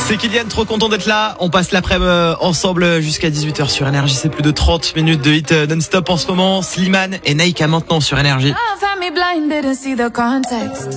C'est Kylian, trop content d'être là. On passe l'après-midi ensemble jusqu'à 18h sur Énergie. C'est plus de 30 minutes de hit non-stop en ce moment. Slimane et Naïka maintenant sur Énergie.